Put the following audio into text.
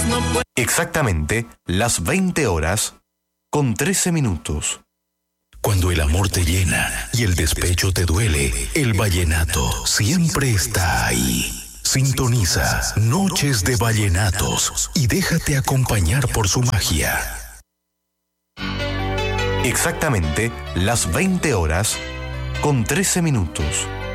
Exactamente las 20 horas con 13 minutos. Cuando el amor te llena y el despecho te duele, el vallenato siempre está ahí. Sintoniza Noches de Vallenatos y déjate acompañar por su magia. Exactamente las 20 horas con 13 minutos.